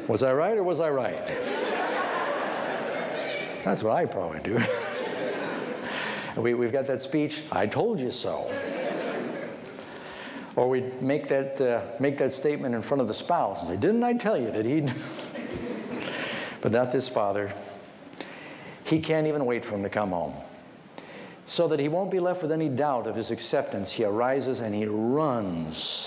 Was I right or was I right? That's what I probably do. We've got that speech, I told you so. Or we make that statement in front of the spouse and say, didn't I tell you that he'd... But not this father. He can't even wait for him to come home. So that he won't be left with any doubt of his acceptance, he arises and he runs